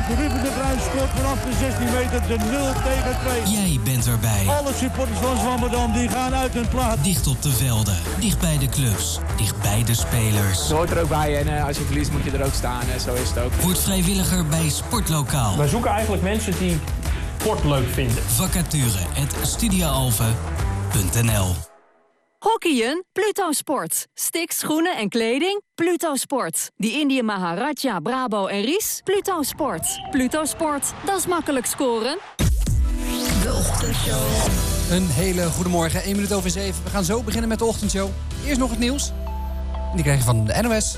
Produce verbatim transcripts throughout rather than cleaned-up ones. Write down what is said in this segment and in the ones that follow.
Ruben de Bruin scoort vanaf de zestien meter de nul tegen twee. Jij bent erbij. Alle supporters van Zwammerdam die gaan uit hun plaats. Dicht op de velden, dicht bij de clubs, dicht bij de spelers. Je hoort er ook bij en uh, als je verliest moet je er ook staan. Uh, zo is het ook. Word vrijwilliger bij Sportlokaal. Wij zoeken eigenlijk mensen die sport leuk vinden. Vacature at studiaalve punt n l. Hockeyen? Pluto Sport. Sticks, schoenen en kleding? Pluto Sport. Die Indië Maharaja, Brabo en Ries? Pluto Sport. Pluto Sport, dat is makkelijk scoren. De Ochtendshow. Een hele goede morgen, één minuut over zeven. We gaan zo beginnen met de Ochtendshow. Eerst nog het nieuws. En die krijg je van de N O S.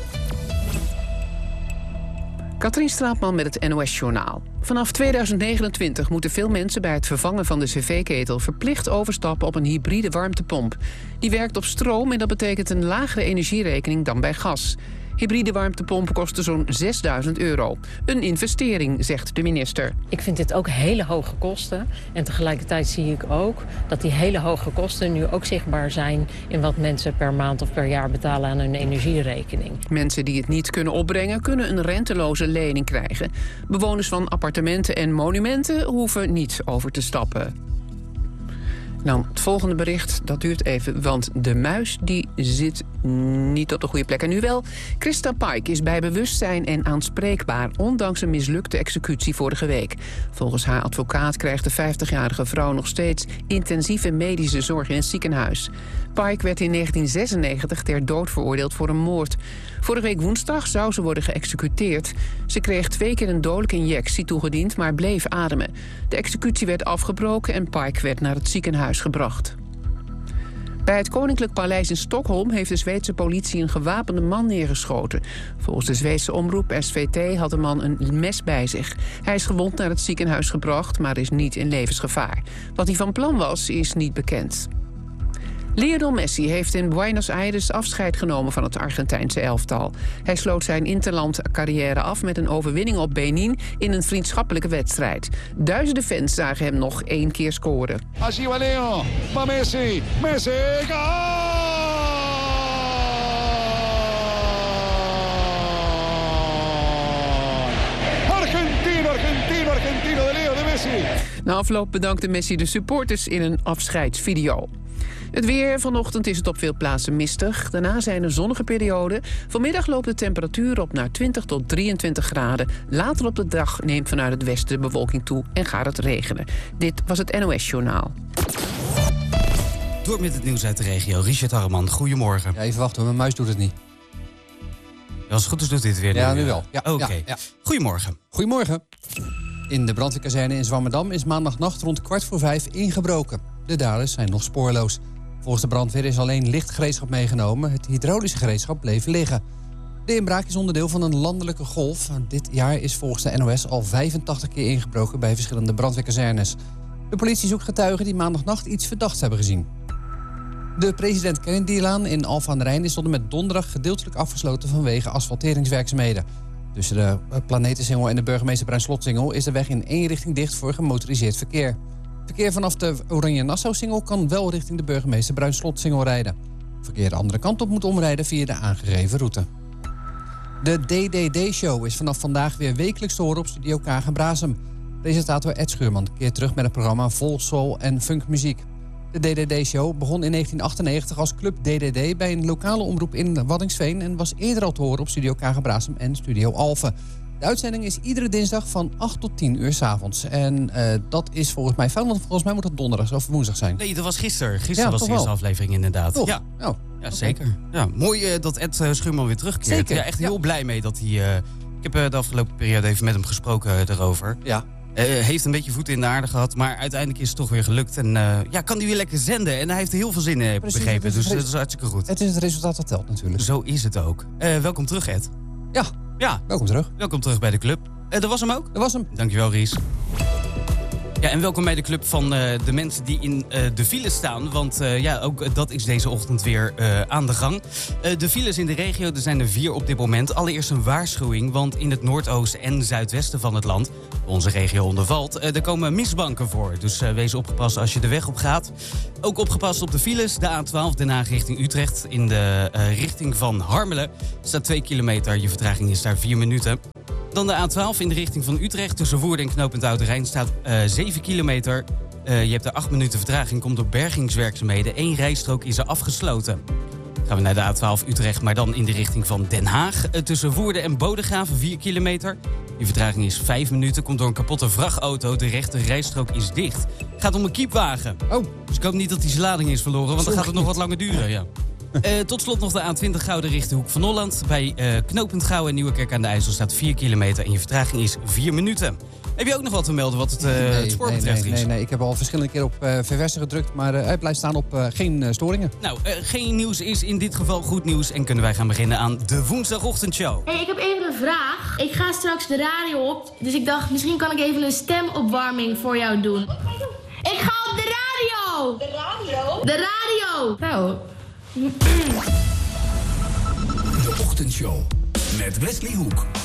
Katrien Straatman met het N O S-journaal. Vanaf tweeduizend negenentwintig moeten veel mensen bij het vervangen van de cv-ketel verplicht overstappen op een hybride warmtepomp. Die werkt op stroom en dat betekent een lagere energierekening dan bij gas. Hybride warmtepompen kosten zo'n zesduizend euro. Een investering, zegt de minister. Ik vind dit ook hele hoge kosten. En tegelijkertijd zie ik ook dat die hele hoge kosten nu ook zichtbaar zijn in wat mensen per maand of per jaar betalen aan hun energierekening. Mensen die het niet kunnen opbrengen kunnen een renteloze lening krijgen. Bewoners van appartementen en monumenten hoeven niet over te stappen. Nou, het volgende bericht, dat duurt even, want de muis die zit niet op de goede plek. En nu wel, Christa Pike is bij bewustzijn en aanspreekbaar, ondanks een mislukte executie vorige week. Volgens haar advocaat krijgt de vijftigjarige vrouw nog steeds intensieve medische zorg in het ziekenhuis. Pike werd in negentien zesennegentig ter dood veroordeeld voor een moord. Vorige week woensdag zou ze worden geëxecuteerd. Ze kreeg twee keer een dodelijke injectie toegediend, maar bleef ademen. De executie werd afgebroken en Pike werd naar het ziekenhuis gebracht. Bij het Koninklijk Paleis in Stockholm heeft de Zweedse politie een gewapende man neergeschoten. Volgens de Zweedse omroep S V T had de man een mes bij zich. Hij is gewond naar het ziekenhuis gebracht, maar is niet in levensgevaar. Wat hij van plan was, is niet bekend. Lionel Messi heeft in Buenos Aires afscheid genomen van het Argentijnse elftal. Hij sloot zijn interlandcarrière af met een overwinning op Benin in een vriendschappelijke wedstrijd. Duizenden fans zagen hem nog één keer scoren. Allí va Leo, va Messi, Messi, goal! Argentino, Argentino, Argentino de Leo de Messi. Na afloop bedankte Messi de supporters in een afscheidsvideo. Het weer. Vanochtend is het op veel plaatsen mistig. Daarna zijn er zonnige perioden. Vanmiddag loopt de temperatuur op naar twintig tot drieëntwintig graden. Later op de dag neemt vanuit het westen de bewolking toe en gaat het regenen. Dit was het N O S-journaal. Door met het nieuws uit de regio. Richard Harreman, goedemorgen. Ja, even wachten hoor, mijn muis doet het niet. Ja, als het goed is doet dit weer. Ja, nu wel. Ja, Oké. Okay. Ja, ja. Goedemorgen. Goedemorgen. In de brandweerkazerne in Zwammerdam is maandagnacht rond kwart voor vijf ingebroken. De daders zijn nog spoorloos. Volgens de brandweer is alleen licht gereedschap meegenomen. Het hydraulische gereedschap bleef liggen. De inbraak is onderdeel van een landelijke golf. Dit jaar is volgens de N O S al vijfentachtig keer ingebroken bij verschillende brandweerkazernes. De politie zoekt getuigen die maandagnacht iets verdachts hebben gezien. De president Kennedy-laan in Alphen aan de Rijn is tot en met donderdag gedeeltelijk afgesloten vanwege asfalteringswerkzaamheden. Tussen de Planetensingel en de burgemeester Bruinslotsingel is de weg in één richting dicht voor gemotoriseerd verkeer. Verkeer vanaf de Oranje-Nassau-singel kan wel richting de burgemeester Bruinslotsingel rijden. Verkeer de andere kant op moet omrijden via de aangegeven route. De D D D-show is vanaf vandaag weer wekelijks te horen op Studio Kagen-Brasem. Presentator Ed Schuurman keert terug met het programma vol soul en funkmuziek. De D D D-show begon in negentien achtennegentig als Club D D D bij een lokale omroep in Waddinxveen en was eerder al te horen op Studio Kagen-Brasem en Studio Alphen. De uitzending is iedere dinsdag van acht tot tien uur 's avonds. En uh, dat is volgens mij fout, want volgens mij moet het donderdag of woensdag zijn. Nee, dat was gisteren. Gisteren ja, was de eerste wel. aflevering inderdaad. Toch? Ja, oh, ja okay. zeker. Ja, mooi uh, dat Ed uh, Schuurman weer terugkeert. Zeker. Ja, echt heel ja. blij mee dat hij... Uh, ik heb uh, de afgelopen periode even met hem gesproken uh, daarover. Ja. Uh, heeft een beetje voet in de aarde gehad, maar uiteindelijk is het toch weer gelukt. En uh, ja, kan hij weer lekker zenden. En hij heeft er heel veel zin in, heb ik begrepen. Dus dat is hartstikke goed. Het is het resultaat dat telt natuurlijk. Zo is het ook. Uh, welkom terug, Ed. Ja, ja, welkom terug. Welkom terug bij de club. Uh, dat was hem ook? Dat was hem. Dankjewel, Ries. Ja, en welkom bij de club van uh, de mensen die in uh, de file staan. Want uh, ja, ook dat is deze ochtend weer uh, aan de gang. Uh, de files in de regio, er zijn er vier op dit moment. Allereerst een waarschuwing, want in het noordoosten en zuidwesten van het land... onze regio ondervalt, uh, er komen mistbanken voor. Dus uh, wees opgepast als je de weg op gaat. Ook opgepast op de files. De A twaalf Den Haag richting Utrecht. In de uh, richting van Harmelen staat twee kilometer. Je vertraging is daar vier minuten. Dan de A twaalf in de richting van Utrecht. Tussen Woerden en knooppunt Oude Rijn staat uh, zeven kilometer. Uh, je hebt er acht minuten vertraging. Komt door bergingswerkzaamheden. Eén rijstrook is er afgesloten. Gaan we naar de A twaalf Utrecht, maar dan in de richting van Den Haag. Uh, tussen Woerden en Bodegraven vier kilometer. Die vertraging is vijf minuten. Komt door een kapotte vrachtauto. De rechte rijstrook is dicht. Gaat om een kiepwagen. Oh. Dus ik hoop niet dat die zijn lading is verloren. Want dan gaat het nog wat langer duren. Ja. Uh, tot slot nog de A twintig Gouden richting Hoek van Holland. Bij uh, knooppunt Gouwen en Nieuwekerk aan de IJssel staat vier kilometer. En je vertraging is vier minuten. Heb je ook nog wat te melden wat het, uh, nee, het spoor nee, betreft? Nee, nee, nee, ik heb al verschillende keer op uh, verversen gedrukt. Maar uh, hij blijft staan op uh, geen uh, storingen. Nou, uh, geen nieuws is in dit geval goed nieuws. En kunnen wij gaan beginnen aan de woensdagochtendshow. Hey, ik heb even een vraag. Ik ga straks de radio op. Dus ik dacht, misschien kan ik even een stemopwarming voor jou doen. Ik ga op de radio! De radio? De radio! Nou... De Ochtendshow met Wesley Hoek.